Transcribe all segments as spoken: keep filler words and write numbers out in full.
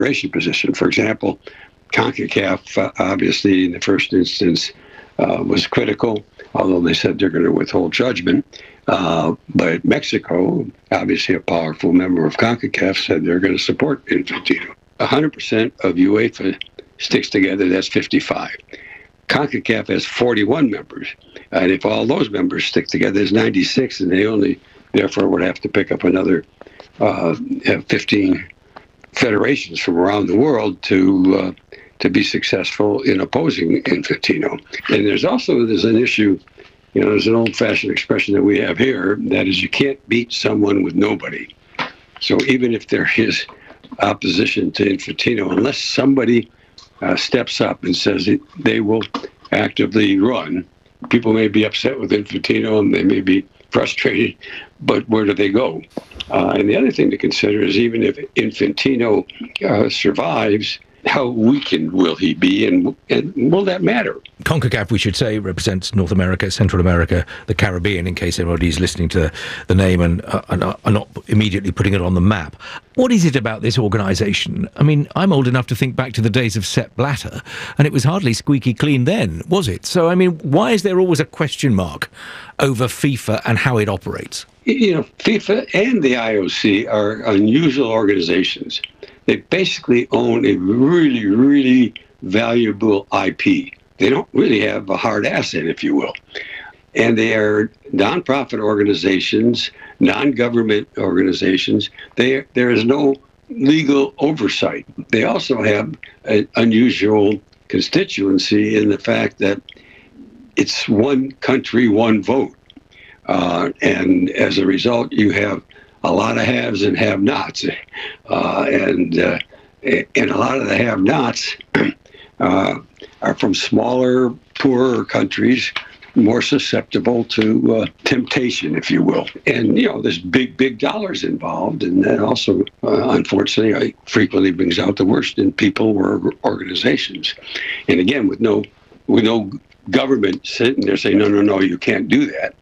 position. For example, CONCACAF, uh, obviously, in the first instance, uh, was critical, although they said they're going to withhold judgment. Uh, but Mexico, obviously a powerful member of CONCACAF, said they're going to support Infantino. one hundred percent of UEFA sticks together, that's fifty-five. CONCACAF has forty-one members. And if all those members stick together, there's ninety-six, and they only, therefore, would have to pick up another uh, fifteen federations from around the world to uh, to be successful in opposing Infantino. And there's also there's an issue, you know, there's an old-fashioned expression that we have here, that is, you can't beat someone with nobody. So even if there is opposition to Infantino, unless somebody uh, steps up and says it, they will actively run, people may be upset with Infantino and they may be frustrated, but where do they go? Uh, and the other thing to consider is, even if Infantino uh, survives, how weakened will he be, and, and will that matter? CONCACAF, we should say, represents North America, Central America, the Caribbean, in case everybody's listening to the name and uh, are not immediately putting it on the map. What is it about this organisation? I mean, I'm old enough to think back to the days of Sepp Blatter, and it was hardly squeaky clean then, was it? So, I mean, why is there always a question mark over FIFA and how it operates? You know, FIFA and the I O C are unusual organizations. They basically own a really, really valuable I P. They don't really have a hard asset, if you will. And they are nonprofit organizations, non-government organizations. They, there is no legal oversight. They also have an unusual constituency in the fact that it's one country, one vote. Uh, and as a result, you have a lot of haves and have-nots. Uh, and, uh, and a lot of the have-nots uh, are from smaller, poorer countries, more susceptible to uh, temptation, if you will. And, you know, there's big, big dollars involved. And that also, uh, unfortunately, frequently brings out the worst in people or organizations. And again, with no, with no government sitting there saying, no, no, no, you can't do that.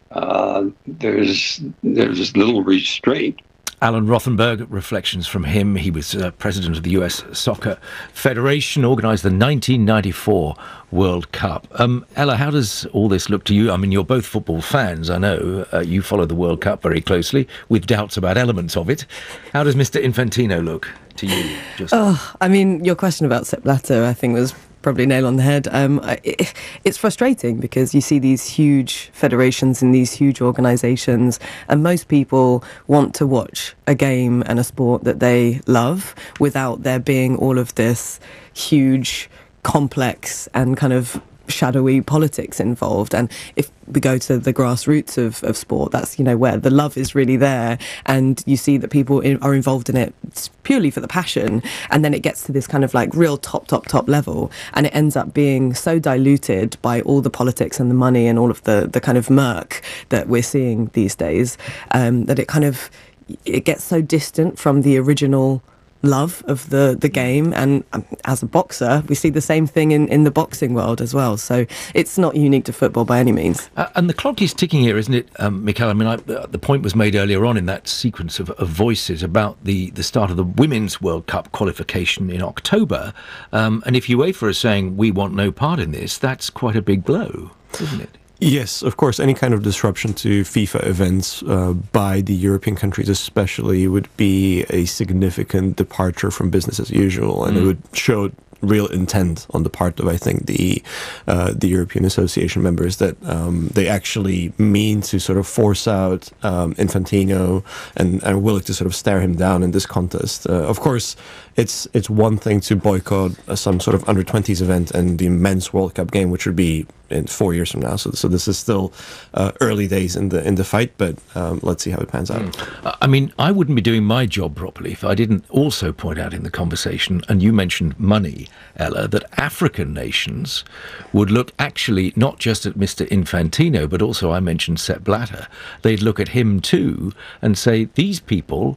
Uh, there's there's little restraint. Alan Rothenberg, reflections from him. He was uh, president of the U S Soccer Federation, organised the nineteen ninety-four World Cup. Um, Ella, how does all this look to you? I mean, you're both football fans, I know. Uh, you follow the World Cup very closely, with doubts about elements of it. How does Mister Infantino look to you? Just oh, I mean, your question about Sepp Blatter, I think, was probably nail on the head. Um, it, it's frustrating because you see these huge federations and these huge organisations, and most people want to watch a game and a sport that they love without there being all of this huge, complex and kind of shadowy politics involved. And if we go to the grassroots of, of sport, that's, you know, where the love is really there, and you see that people in, are involved in it purely for the passion, and then it gets to this kind of like real top top top level, and it ends up being so diluted by all the politics and the money and all of the the kind of murk that we're seeing these days, um, that it kind of it gets so distant from the original love of the the game. And um, as a boxer, we see the same thing in in the boxing world as well, so it's not unique to football by any means. Uh, and the clock is ticking here, isn't it, um, Mikel? I mean, I, uh, the point was made earlier on in that sequence of, of voices about the the start of the Women's World Cup qualification in October, um, and if UEFA is saying we want no part in this, that's quite a big blow, isn't it? Yes, of course, any kind of disruption to FIFA events uh, by the European countries especially would be a significant departure from business as usual, and mm. it would show real intent on the part of, I think, the uh, the European Association members that um, they actually mean to sort of force out um, Infantino and are willing to sort of stare him down in this contest. Uh, of course, it's it's one thing to boycott uh, some sort of under twenties event and the men's World Cup game, which would be in four years from now. So, so this is still uh, early days in the in the fight, but um, let's see how it pans out. Mm. I mean, I wouldn't be doing my job properly if I didn't also point out in the conversation, and you mentioned money, Ella, that African nations would look actually not just at Mister Infantino, but also, I mentioned Sepp Blatter. They'd look at him too and say, these people,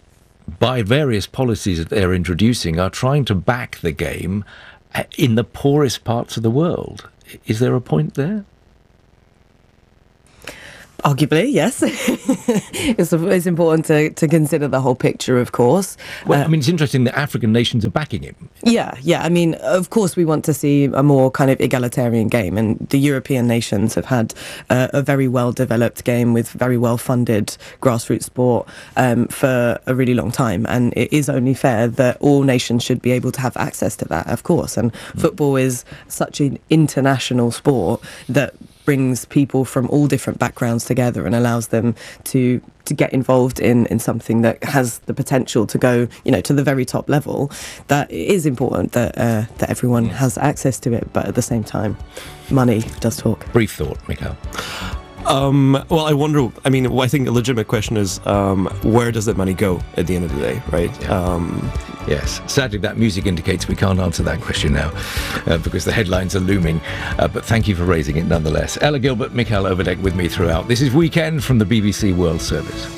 by various policies that they're introducing, are trying to back the game in the poorest parts of the world. Is there a point there? Arguably, yes. it's, it's important to, to consider the whole picture, of course. Well, Uh, I mean, it's interesting that African nations are backing him. Yeah, yeah. I mean, of course, we want to see a more kind of egalitarian game, and the European nations have had uh, a very well-developed game with very well-funded grassroots sport um, for a really long time, and it is only fair that all nations should be able to have access to that, of course. And mm. football is such an international sport that brings people from all different backgrounds together and allows them to to get involved in, in something that has the potential to go, you know, to the very top level. That it is important that uh, that everyone yes. has access to it, but at the same time, money does talk. Brief thought, Mikhail. Um, well, I wonder, I mean, I think a legitimate question is, um, where does that money go at the end of the day, right? Yeah. Um, yes. Sadly, that music indicates we can't answer that question now uh, because the headlines are looming. Uh, but thank you for raising it nonetheless. Ella Gilbert, Mikhail Overdek with me throughout. This is Weekend from the B B C World Service.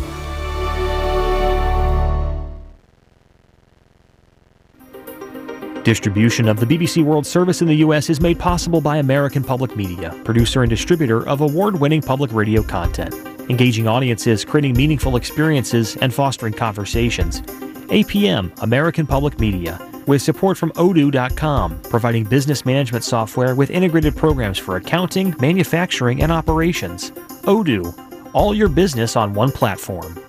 Distribution of the B B C World Service in the U S is made possible by American Public Media, producer and distributor of award-winning public radio content, engaging audiences, creating meaningful experiences, and fostering conversations. A P M, American Public Media, with support from odoo dot com, providing business management software with integrated programs for accounting, manufacturing, and operations. Odoo, all your business on one platform.